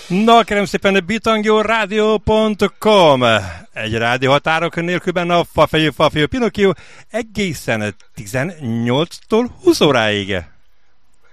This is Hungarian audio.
Na, kérem szépen, bitangyoradio.com. Egy rádió határok nélkül benne a Fafejű Pinocchio egészen 18-tól 20 óráig.